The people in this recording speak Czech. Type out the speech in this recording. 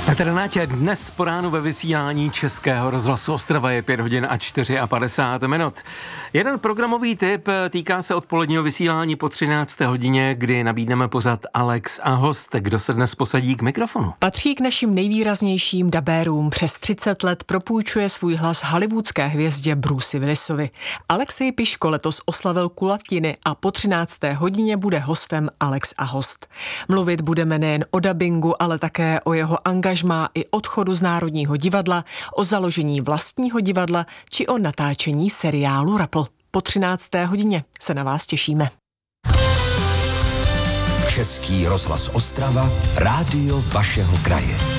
Petr Nátě, dnes po ránu ve vysílání Českého rozhlasu Ostrava je 5 hodin a 54 minut. Jeden programový tip týká se odpoledního vysílání po 13. hodině, kdy nabídneme pořad Alex a host. Kdo se dnes posadí k mikrofonu? Patří k našim nejvýraznějším dabérům. Přes 30 let propůjčuje svůj hlas hollywoodské hvězdě Bruce Willisovi. Alexej Piško letos oslavil kulatiny a po 13. hodině bude hostem Alex a host. Mluvit budeme nejen o dabingu, ale také o jeho angažmá i odchodu z Národního divadla, o založení vlastního divadla či o natáčení seriálu Rapl. Po 13. hodině se na vás těšíme. Český rozhlas Ostrava, rádio vašeho kraje.